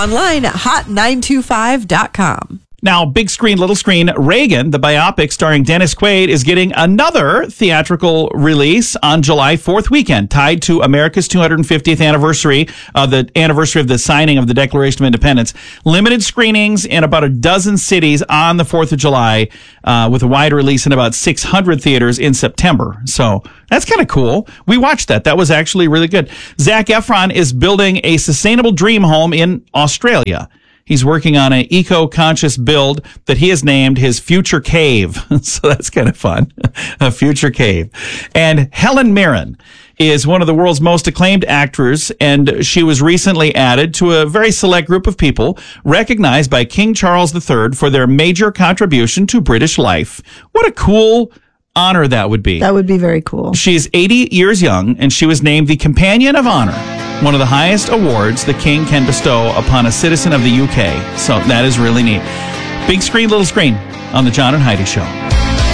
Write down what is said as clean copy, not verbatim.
online at hot925.com. Now, big screen, little screen, Reagan, the biopic starring Dennis Quaid, is getting another theatrical release on July 4th weekend, tied to America's 250th anniversary, the anniversary of the signing of the Declaration of Independence. Limited screenings in about a dozen cities on the 4th of July, with a wide release in about 600 theaters in September. So that's kind of cool. We watched that. That was actually really good. Zac Efron is building a sustainable dream home in Australia. He's working on an eco-conscious build that he has named his Future Cave. So that's kind of fun. A future cave. And Helen Mirren is one of the world's most acclaimed actors, and she was recently added to a very select group of people recognized by King Charles III for their major contribution to British life. What a cool honor that would be. That would be very cool. She's 80 years young, and she was named the Companion of Honor, one of the highest awards the king can bestow upon a citizen of the UK. So that is really neat. Big screen, little screen on the John and Heidi Show.